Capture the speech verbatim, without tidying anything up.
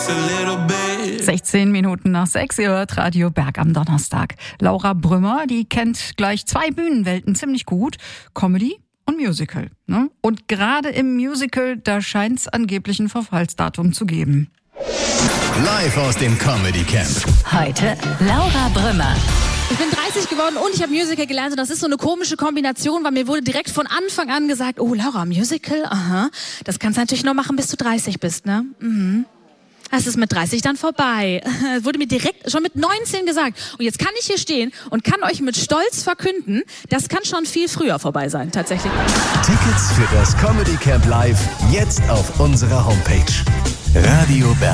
sechzehn Minuten nach sechs, ihr hört Radio Berg am Donnerstag. Laura Brümmer, die kennt gleich zwei Bühnenwelten ziemlich gut. Comedy und Musical. Ne? Und gerade im Musical, da scheint es angeblich ein Verfallsdatum zu geben. Live aus dem Comedy Camp. Heute Laura Brümmer. Ich bin dreißig geworden und ich habe Musical gelernt und das ist so eine komische Kombination, weil mir wurde direkt von Anfang an gesagt, oh Laura, Musical, aha, das kannst du natürlich nur machen, bis du dreißig bist, ne? Mhm. Das ist mit dreißig dann vorbei. Das wurde mir direkt schon mit neunzehn gesagt. Und jetzt kann ich hier stehen und kann euch mit Stolz verkünden, das kann schon viel früher vorbei sein, tatsächlich. Tickets für das Comedy Camp Live jetzt auf unserer Homepage. Radio Berg.